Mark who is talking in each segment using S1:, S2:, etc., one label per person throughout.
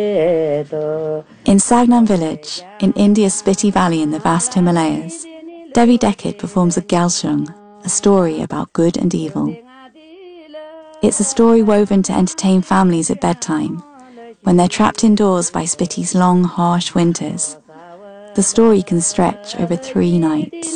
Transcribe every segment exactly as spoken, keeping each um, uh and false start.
S1: In Sagnam village, in India's Spiti Valley in the vast Himalayas, Devi Dekit performs a Gyalshung, a story about good and evil. It's a story woven to entertain families at bedtime, when they're trapped indoors by Spiti's long, harsh winters. The story can stretch over three nights.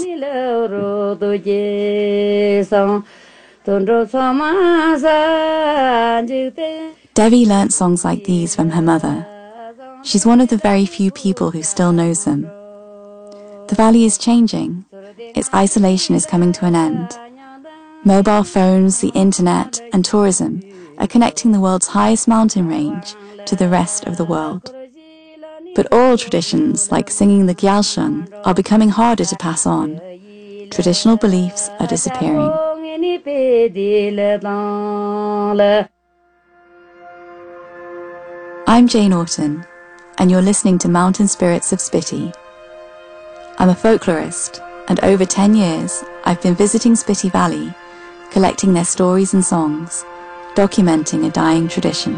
S1: Devi learnt songs like these from her mother. She's one of the very few people who still knows them. The valley is changing. Its isolation is coming to an end. Mobile phones, the internet, and tourism are connecting the world's highest mountain range to the rest of the world. But oral traditions, like singing the Gyalshung, are becoming harder to pass on. Traditional beliefs are disappearing. I'm Jane Orton, and you're listening to Mountain Spirits of Spiti. I'm a folklorist, and over ten years, I've been visiting Spiti Valley, collecting their stories and songs, documenting a dying tradition.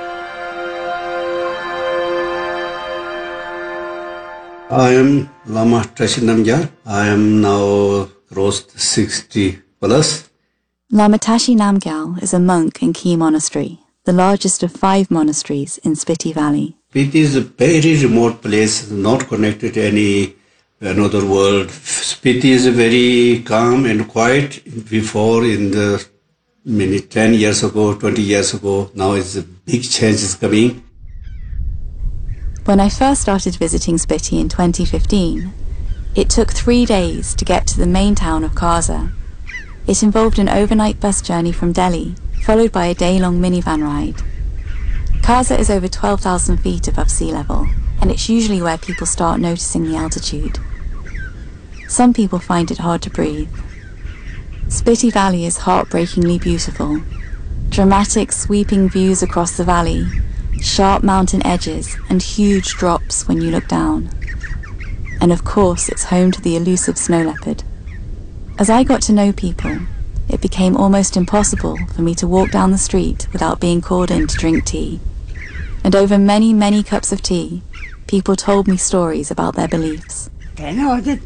S2: I am Lama Tashi Namgyal. I am now crossed sixty plus.
S1: Lama Tashi Namgyal is a monk in Key Monastery, the largest of five monasteries in Spiti Valley.
S2: Spiti is a very remote place, not connected to any another world. Spiti is very calm and quiet. Before, in the many ten years ago, twenty years ago, now it's a big change is coming.
S1: When I first started visiting Spiti in twenty fifteen, it took three days to get to the main town of Kharsa. It involved an overnight bus journey from Delhi, followed by a day-long minivan ride. Kharsa is over twelve thousand feet above sea level, and it's usually where people start noticing the altitude. Some people find it hard to breathe. Spiti Valley is heartbreakingly beautiful. Dramatic sweeping views across the valley, sharp mountain edges, and huge drops when you look down. And of course, it's home to the elusive snow leopard. As I got to know people, it became almost impossible for me to walk down the street without being called in to drink tea. And over many, many cups of tea, people told me stories about their beliefs.
S3: In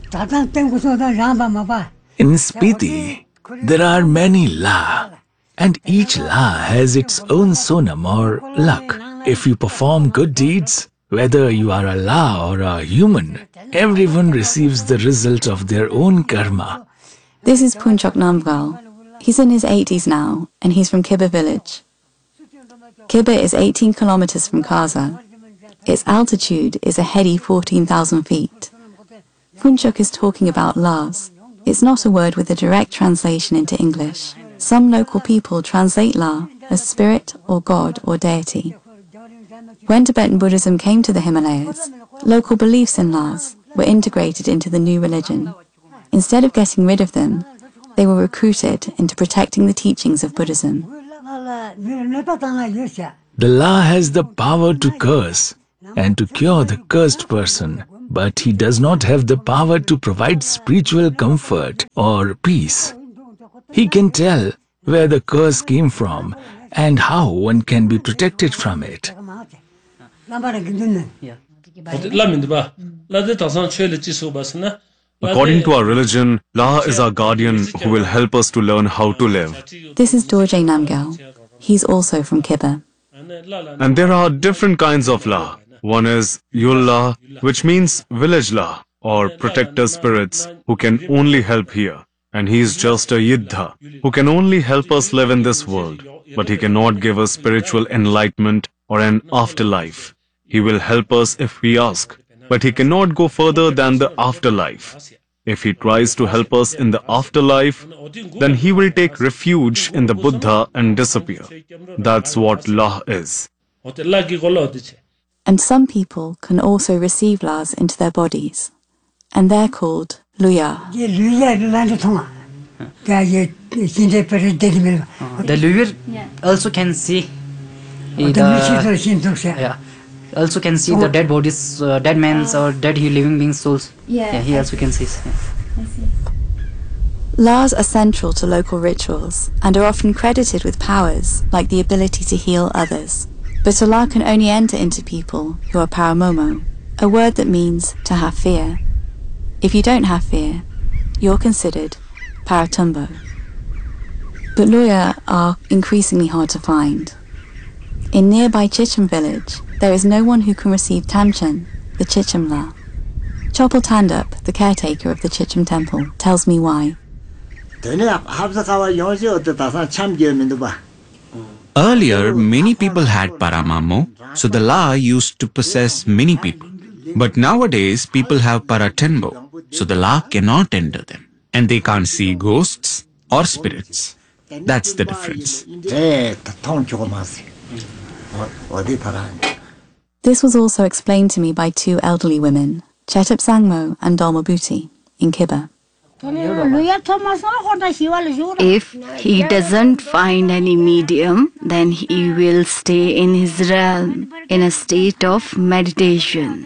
S3: Spiti, there are many La, and each La has its own sonam or luck. If you perform good deeds, whether you are a La or a human, everyone receives the result of their own karma.
S1: This is Punchok Namgyal. He's in his eighties now, and he's from Kibba village. Kibba is eighteen kilometers from Kharsa. Its altitude is a heady fourteen thousand feet. Punchok is talking about Las. It's not a word with a direct translation into English. Some local people translate La as spirit or God or deity. When Tibetan Buddhism came to the Himalayas, local beliefs in Las were integrated into the new religion. Instead of getting rid of them, they were recruited into protecting the teachings of Buddhism.
S3: The La has the power to curse and to cure the cursed person, but he does not have the power to provide spiritual comfort or peace. He can tell where the curse came from and how one can be protected from it.
S4: According to our religion, La is our guardian who will help us to learn how to live.
S1: This is Dorje Namgyal. He's also from Kibba.
S4: And there are different kinds of La. One is Yul La, which means village La, or protector spirits, who can only help here. And he is just a Yiddha, who can only help us live in this world, but he cannot give us spiritual enlightenment or an afterlife. He will help us if we ask, but he cannot go further than the afterlife. If he tries to help us in the afterlife, then he will take refuge in the Buddha and disappear. That's what La is.
S1: And some people can also receive Las into their bodies, and they're called Luya.
S5: The Luyur also can see the, yeah, also can see the dead bodies, uh, dead men's or dead living beings' souls.
S1: Yeah,
S5: yeah he I also see. can see. Yeah.
S1: I see. Las are central to local rituals and are often credited with powers like the ability to heal others. But Allah can only enter into people who are paramomo, a word that means to have fear. If you don't have fear, you're considered paratumbo. But Loya are increasingly hard to find. In nearby Chicham village, there is no one who can receive Tamchen, the Chicham La. Chopal Tandup, the caretaker of the Chicham temple, tells me why.
S6: Earlier, many people had paramamo, so the La used to possess many people. But nowadays, people have paratembo, so the La cannot enter them. And they can't see ghosts or spirits. That's the difference.
S1: This was also explained to me by two elderly women, Chetup Sangmo and Dolma Bhuti, in Kibba.
S7: If he doesn't find any medium, then he will stay in his realm in a state of meditation.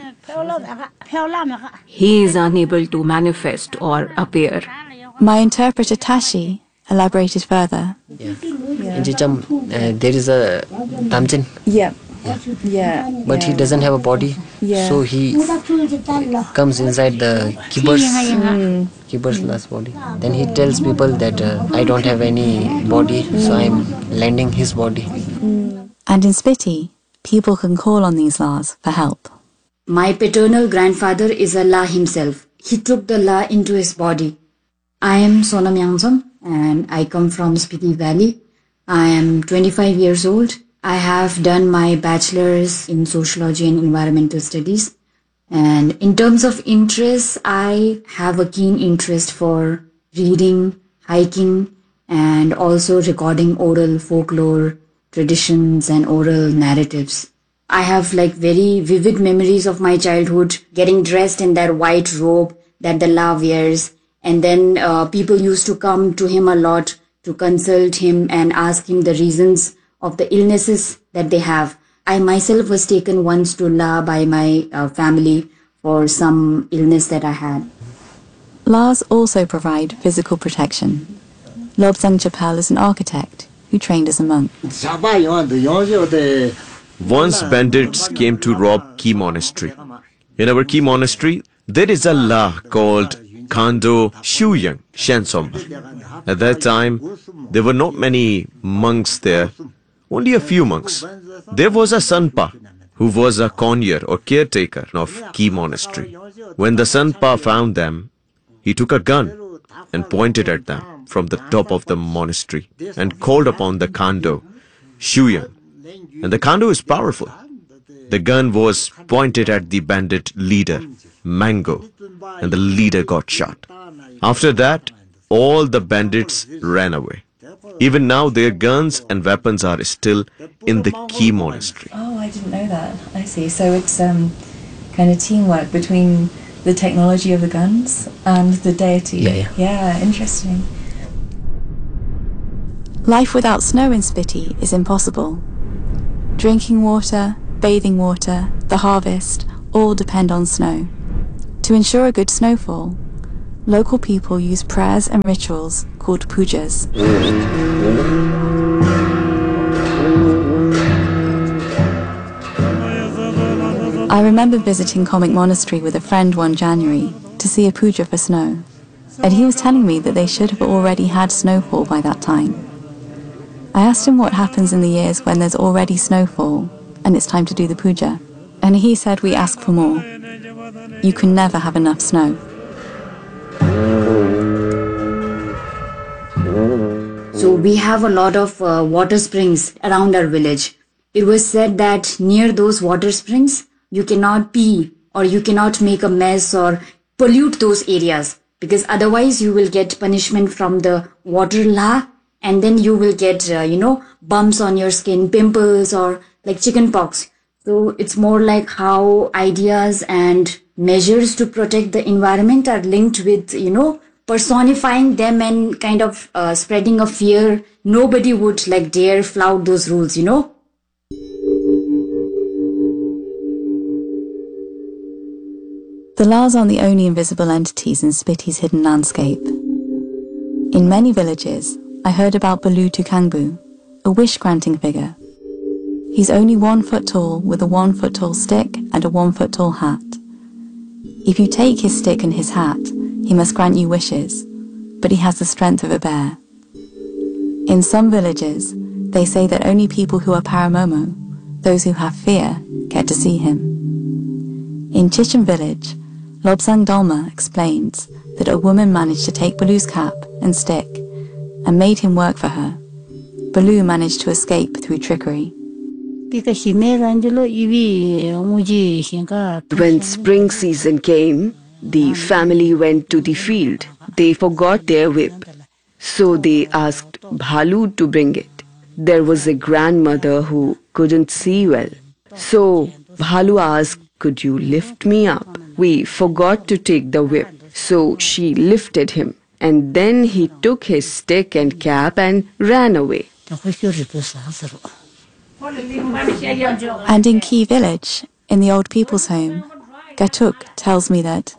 S8: He is unable to manifest or appear.
S1: My interpreter Tashi elaborated further.
S9: Yeah. In Chicham, uh, there is a Tamchen.
S1: Yeah. Yeah.
S9: But he doesn't have a body,
S1: yeah.
S9: so he comes inside the keeper's, mm. keeper's last body. Then he tells people that uh, I don't have any body, so I'm lending his body.
S1: Mm. And in Spiti, people can call on these laws for help.
S10: My paternal grandfather is a La himself. He took the La into his body. I am Sonam Yangzom and I come from Spiti Valley. I am twenty-five years old. I have done my bachelor's in sociology and environmental studies. And in terms of interests, I have a keen interest for reading, hiking, and also recording oral folklore, traditions, and oral narratives. I have like very vivid memories of my childhood, getting dressed in that white robe that the La wears. And then uh, people used to come to him a lot to consult him and ask him the reasons of the illnesses that they have. I myself was taken once to La by my uh, family for some illness that I had.
S1: La's also provide physical protection. Lobsang Chapal is an architect who trained as a monk.
S11: Once bandits came to rob Key Monastery. In our Key Monastery, there is a La called Khando Shuyang Shansomba. At that time, there were not many monks there, only a few monks. There was a Sanpa, who was a conyer or caretaker of Key Monastery. When the Sanpa found them, he took a gun and pointed at them from the top of the monastery and called upon the Khando Shuyang. And the Khando is powerful. The gun was pointed at the bandit leader, Mango, and the leader got shot. After that, all the bandits ran away. Even now, their guns and weapons are still in the Key Monastery.
S12: Oh, I didn't know that. I see. So it's um, kind of teamwork between the technology of the guns and the deity.
S9: Yeah, yeah.
S12: Yeah, interesting.
S1: Life without snow in Spiti is impossible. Drinking water, bathing water, the harvest, all depend on snow. To ensure a good snowfall, local people use prayers and rituals called pujas. I remember visiting Comic Monastery with a friend one January to see a puja for snow, and he was telling me that they should have already had snowfall by that time. I asked him what happens in the years when there's already snowfall and it's time to do the puja, and he said we ask for more. You can never have enough snow.
S10: So we have a lot of uh, water springs around our village. It was said that near those water springs, you cannot pee or you cannot make a mess or pollute those areas, because otherwise you will get punishment from the water La, and then you will get, uh, you know, bumps on your skin, pimples, or like chicken pox. So it's more like how ideas and measures to protect the environment are linked with, you know, personifying them and kind of uh, spreading a fear. Nobody would like dare flout those rules, you know.
S1: The La's aren't the only invisible entities in Spiti's hidden landscape. In many villages, I heard about Balu Tukangbu, a wish-granting figure. He's only one foot tall with a one foot tall stick and a one foot tall hat. If you take his stick and his hat, he must grant you wishes, but he has the strength of a bear. In some villages, they say that only people who are Paramomo, those who have fear, get to see him. In Chichen village, Lobsang Dolma explains that a woman managed to take Baloo's cap and stick and made him work for her. Baloo managed to escape through trickery.
S8: When spring season came, the family went to the field. They forgot their whip. So they asked Bhalu to bring it. There was a grandmother who couldn't see well. So Bhalu asked, "Could you lift me up?" We forgot to take the whip. So she lifted him. And then he took his stick and cap and ran away.
S1: And in Key village, in the old people's home, Gatuk tells me that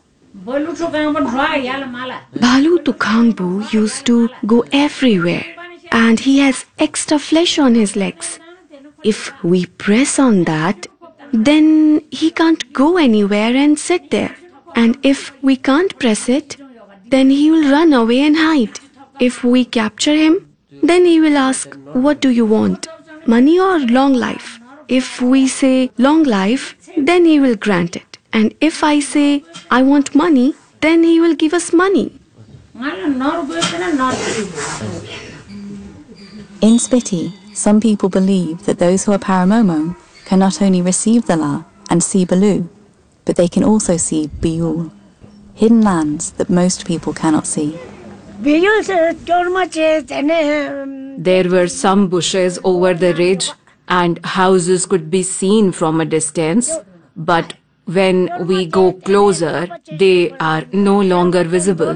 S8: Bhalu Tukhangbu used to go everywhere, and he has extra flesh on his legs. If we press on that, then he can't go anywhere and sit there. And if we can't press it, then he will run away and hide. If we capture him, then he will ask, "What do you want? Money or long life?" If we say long life, then he will grant it. And if I say I want money, then he will give us money.
S1: in Spiti, some people believe that those who are Paramomo can not only receive the La and see Baloo, but they can also see Biul, hidden lands that most people cannot see.
S8: There were some bushes over the ridge and houses could be seen from a distance, but when we go closer, they are no longer visible.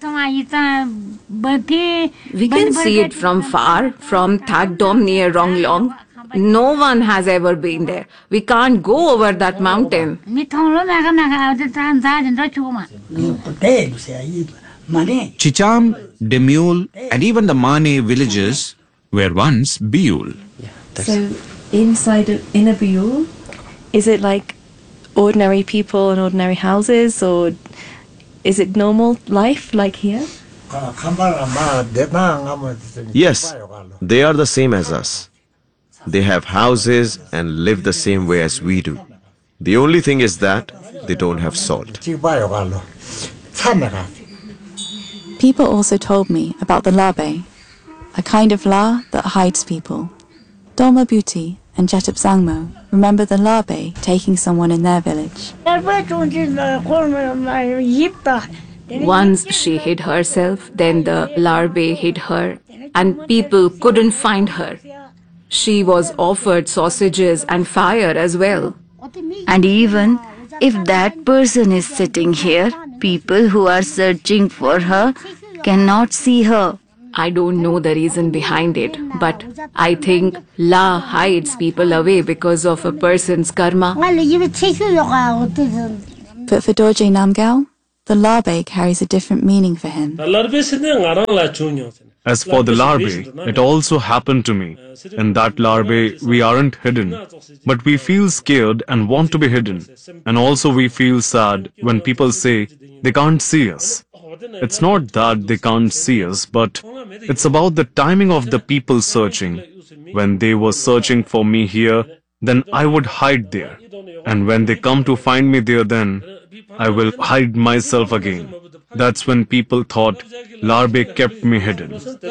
S8: We can see it from far, from Thakdom near Ronglong. No one has ever been there. We can't go over that mountain.
S6: Chicham, Demule, and even the Mane villages were once Biul.
S12: So inside of, in a Biul, is it like ordinary people and ordinary houses, or is it normal life like here?
S11: Yes, they are the same as us. They have houses and live the same way as we do. The only thing is that they don't have salt.
S1: People also told me about the Labe, a kind of La that hides people. Dolma Beauty and Jatup Zangmo remember the Labe taking someone in their village.
S8: Once she hid herself, then the larvae hid her, and people couldn't find her. She was offered sausages and fire as well.
S7: And even if that person is sitting here, people who are searching for her cannot see her.
S8: I don't know the reason behind it, but I think La hides people away because of a person's karma.
S1: But for Dorje Namgyal, the Labe carries a different meaning for him.
S4: As for the larvae, it also happened to me. In that larvae, we aren't hidden, but we feel scared and want to be hidden. And also we feel sad when people say they can't see us. It's not that they can't see us, but it's about the timing of the people searching. When they were searching for me here, then I would hide there. And when they come to find me there, then I will hide myself again. That's when people thought larvae kept me hidden.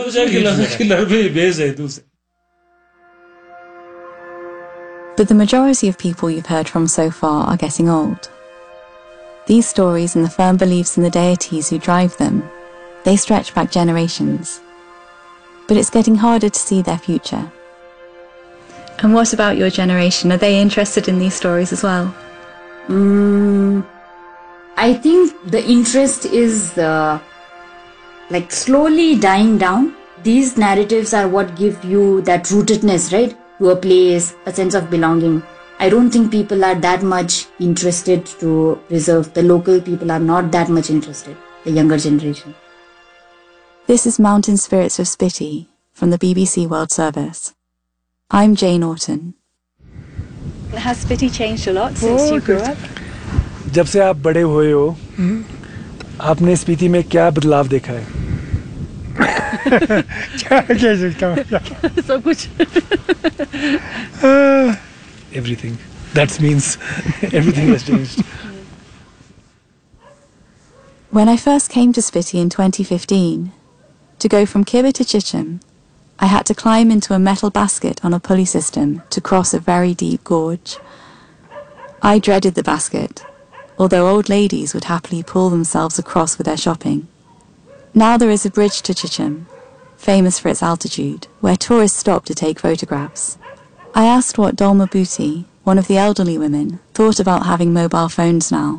S1: But the majority of people you've heard from so far are getting old. These stories and the firm beliefs in the deities who drive them, they stretch back generations. But it's getting harder to see their future. And what about your generation? Are they interested in these stories as well?
S10: Mm, I think the interest is uh, like slowly dying down. These narratives are what give you that rootedness, right? To a place, a sense of belonging. I don't think people are that much interested to preserve. The local people are not that much interested, the younger generation.
S1: This is Mountain Spirits of Spiti from the B B C World Service. I'm Jane Orton.
S12: Has Spiti changed a lot since you grew up?
S13: जब से आप बड़े हुए हो, आपने स्पीति में क्या बदलाव देखा है? क्या कह सकता हूँ?
S12: सब कुछ.
S13: Everything. That means everything has changed.
S1: When I first came to Spiti in twenty fifteen, to go from Kibbe to Chichim, I had to climb into a metal basket on a pulley system to cross a very deep gorge. I dreaded the basket, although old ladies would happily pull themselves across with their shopping. Now there is a bridge to Chichim, famous for its altitude, where tourists stop to take photographs. I asked what Dolma Bhuti, one of the elderly women, thought about having mobile phones now.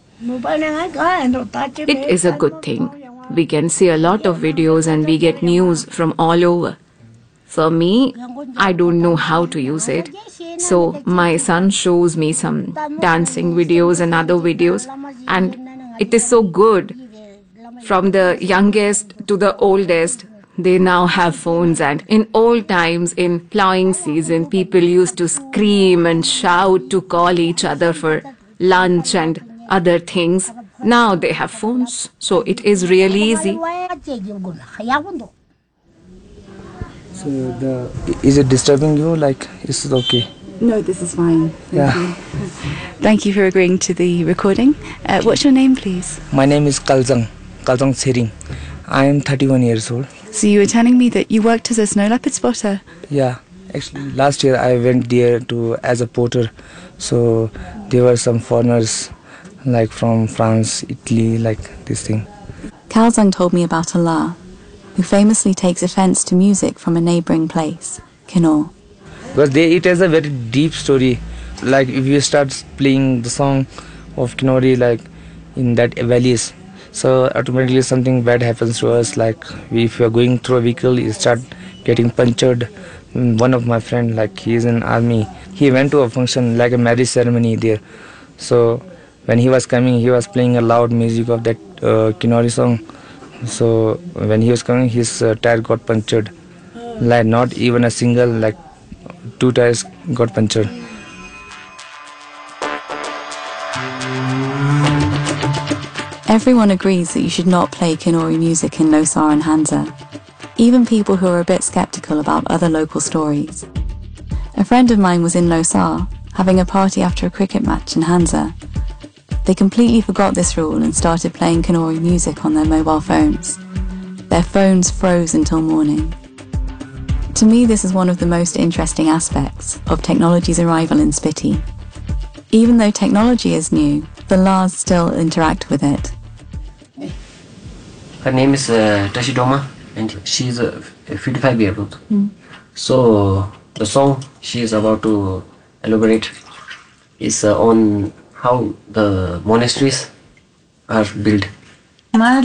S14: It is a good thing. We can see a lot of videos and we get news from all over. For me, I don't know how to use it. So my son shows me some dancing videos and other videos, and it is so good. From the youngest to the oldest, they now have phones, and in old times, in plowing season, people used to scream and shout to call each other for lunch and other things. Now they have phones, so it is really easy.
S15: So the, is it disturbing you? Like, is it okay?
S1: No, this is fine. Thank
S15: Yeah.
S1: you. Thank you for agreeing to the recording. Uh, what's your name, please?
S15: My name is Kalzang, Kalzang Tsering. I am thirty-one years old.
S1: So you were telling me that you worked as a snow leopard spotter.
S15: Yeah, actually last year I went there to as a porter. So there were some foreigners like from France, Italy, like this thing.
S1: Kalzang told me about Allah, who famously takes offense to music from a neighboring place, Kinnaur.
S15: Because they, it has a very deep story. Like if you start playing the song of Kinnauri like in that valleys, so automatically something bad happens to us. Like if you are going through a vehicle, you start getting punctured. One of my friend, like he is in army, he went to a function like a marriage ceremony there. So when he was coming, he was playing a loud music of that uh, Kinnauri song. So when he was coming, his uh, tire got punctured. Like not even a single, like two tires got punctured.
S1: Everyone agrees that you should not play Kinnauri music in Losar and Hansa, even people who are a bit skeptical about other local stories. A friend of mine was in Losar, having a party after a cricket match in Hansa. They completely forgot this rule and started playing Kinnauri music on their mobile phones. Their phones froze until morning. To me, this is one of the most interesting aspects of technology's arrival in Spiti. Even though technology is new, the Lars still interact with it.
S9: Her name is uh, Tashidoma, and she is uh, fifty-five years old.
S1: Mm.
S9: So the song she is about to elaborate is uh, on how the monasteries are built.